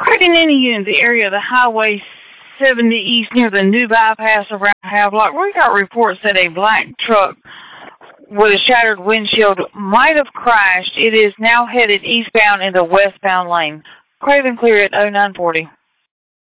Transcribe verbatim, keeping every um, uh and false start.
Craven Indian, the area of the Highway seventy East near the new bypass around Havelock. We got reports that a black truck with a shattered windshield might have crashed. It is now headed eastbound in the westbound lane. Craven clear at oh nine forty.